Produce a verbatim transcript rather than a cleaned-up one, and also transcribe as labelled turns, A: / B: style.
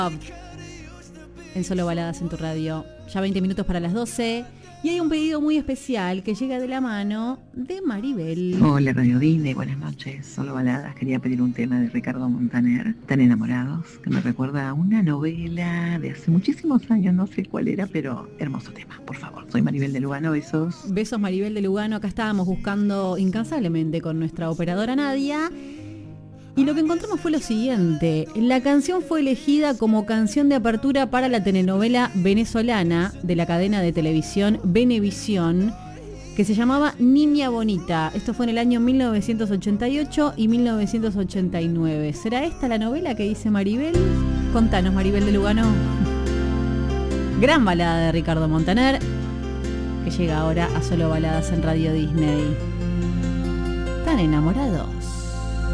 A: En Solo Baladas en tu radio. Ya veinte minutos para las doce. Y hay un pedido muy especial que llega de la mano de Maribel.
B: Hola Radio Disney, buenas noches. Solo Baladas. Quería pedir un tema de Ricardo Montaner, Tan enamorados, que me recuerda a una novela de hace muchísimos años, no sé cuál era, pero hermoso tema, por favor. Soy Maribel de Lugano, besos.
A: Besos Maribel de Lugano. Acá estábamos buscando incansablemente con nuestra operadora Nadia. Y lo que encontramos fue lo siguiente: la canción fue elegida como canción de apertura para la telenovela venezolana de la cadena de televisión Venevisión, que se llamaba Niña Bonita. Esto fue en el año mil novecientos ochenta y ocho y mil novecientos ochenta y nueve. ¿Será esta la novela que dice Maribel? Contanos, Maribel de Lugano. Gran balada de Ricardo Montaner, que llega ahora a Solo Baladas en Radio Disney. Tan enamorados.